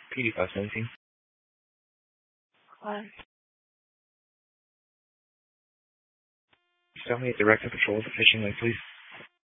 PD 517. Hi. Tell me the director control of the fishing lake, please.